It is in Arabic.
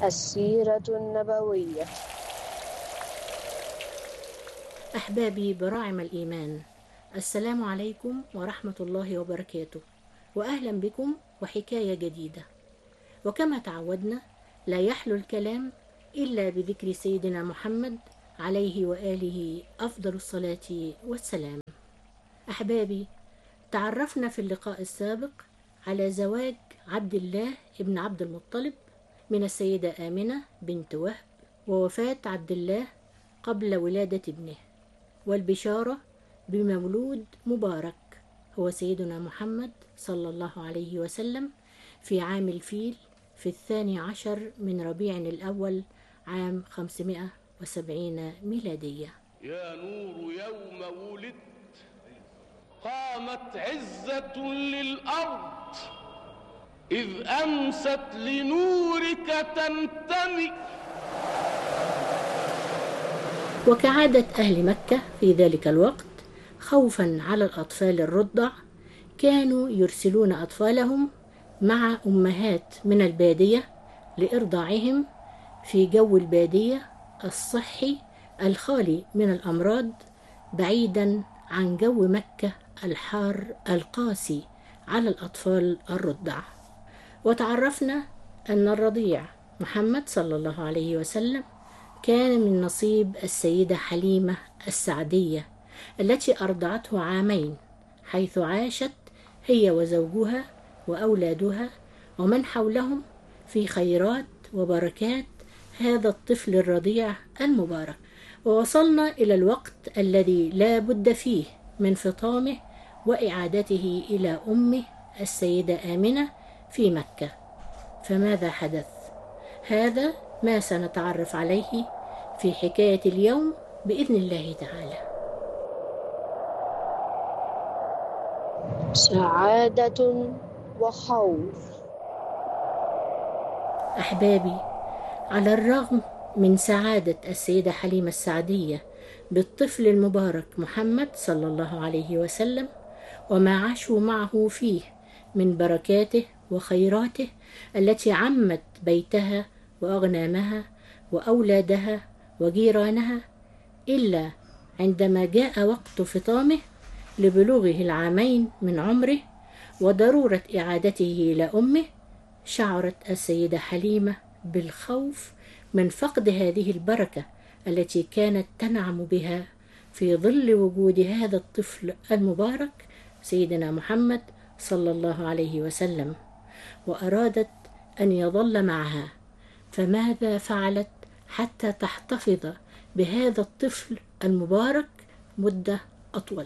السيرة النبوية. أحبابي براعم الإيمان، السلام عليكم ورحمة الله وبركاته، وأهلا بكم وحكاية جديدة. وكما تعودنا لا يحلو الكلام إلا بذكر سيدنا محمد عليه وآله أفضل الصلاة والسلام. أحبابي، تعرفنا في اللقاء السابق على زواج عبد الله ابن عبد المطلب من السيدة آمنة بنت وهب، ووفاة عبد الله قبل ولادة ابنه، والبشارة بمولود مبارك هو سيدنا محمد صلى الله عليه وسلم في عام الفيل في 12 من ربيع الأول عام 570 ميلادية. يا نور يوم ولدت قامت عزة للأرض، إذ أمست لنورك تنتمي. وكعادة أهل مكة في ذلك الوقت خوفا على الأطفال الرضع، كانوا يرسلون أطفالهم مع أمهات من البادية لإرضاعهم في جو البادية الصحي الخالي من الأمراض، بعيدا عن جو مكة الحار القاسي على الأطفال الرضع. وتعرفنا أن الرضيع محمد صلى الله عليه وسلم كان من نصيب السيدة حليمة السعدية التي أرضعته عامين، حيث عاشت هي وزوجها وأولادها ومن حولهم في خيرات وبركات هذا الطفل الرضيع المبارك. ووصلنا إلى الوقت الذي لا بد فيه من فطامه وإعادته إلى أمه السيدة آمنة في مكة. فماذا حدث؟ هذا ما سنتعرف عليه في حكاية اليوم بإذن الله تعالى. سعادة وخوف. أحبابي، على الرغم من سعادة السيدة حليمة السعدية بالطفل المبارك محمد صلى الله عليه وسلم وما عاشوا معه فيه من بركاته وخيراته التي عمت بيتها وأغنامها وأولادها وجيرانها، إلا عندما جاء وقت فطامه لبلوغه العامين من عمره وضرورة إعادته إلى أمه، شعرت السيدة حليمة بالخوف من فقد هذه البركة التي كانت تنعم بها في ظل وجود هذا الطفل المبارك سيدنا محمد صلى الله عليه وسلم، وأرادت أن يظل معها. فماذا فعلت حتى تحتفظ بهذا الطفل المبارك مدة أطول؟